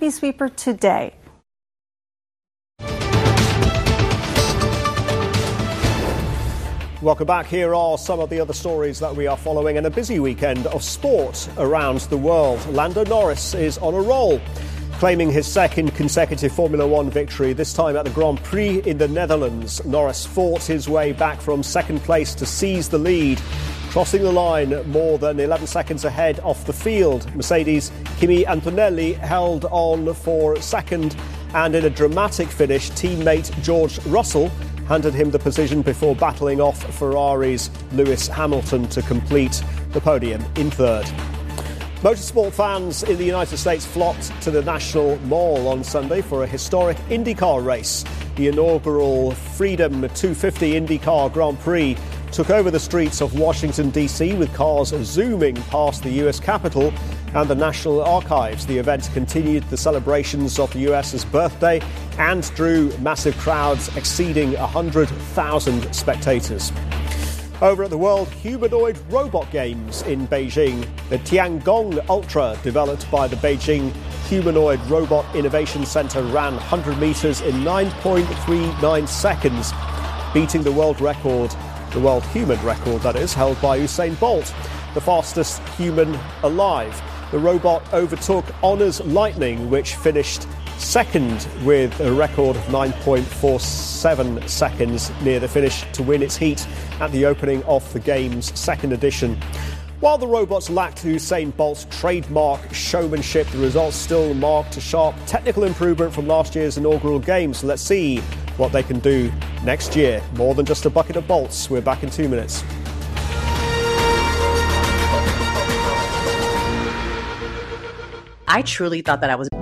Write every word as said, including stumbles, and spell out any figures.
City Sweeper today. Welcome back. Here are some of the other stories that we are following in a busy weekend of sport around the world. Lando Norris is on a roll, claiming his second consecutive Formula One victory, this time at the Grand Prix in the Netherlands. Norris fought his way back from second place to seize the lead, crossing the line more than eleven seconds ahead off the field. Mercedes' Kimi Antonelli held on for second, and in a dramatic finish, teammate George Russell handed him the position before battling off Ferrari's Lewis Hamilton to complete the podium in third. Motorsport fans in the United States flocked to the National Mall on Sunday for a historic IndyCar race. The inaugural Freedom two fifty IndyCar Grand Prix took over the streets of Washington, D C, with cars zooming past the U S Capitol and the National Archives. The event continued the celebrations of the US's birthday and drew massive crowds exceeding one hundred thousand spectators. Over at the World Humanoid Robot Games in Beijing, the Tiangong Ultra, developed by the Beijing Humanoid Robot Innovation Center, ran one hundred metres in nine point three nine seconds, beating the world record, the world human record, that is, held by Usain Bolt, the fastest human alive. The robot overtook Honor's Lightning, which finished second with a record of nine point four seven seconds near the finish to win its heat at the opening of the game's second edition. While the robots lacked Usain Bolt's trademark showmanship, the results still marked a sharp technical improvement from last year's inaugural games. So let's see what they can do next year. More than just a bucket of bolts. We're back in two minutes. I truly thought that I was